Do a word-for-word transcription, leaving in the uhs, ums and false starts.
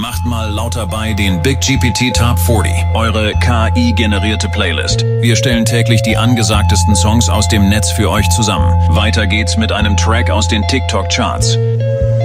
Macht mal lauter bei den Big G P T Top vierzig, eure K I-generierte Playlist. Wir stellen täglich die angesagtesten Songs aus dem Netz für euch zusammen. Weiter geht's mit einem Track aus den TikTok-Charts.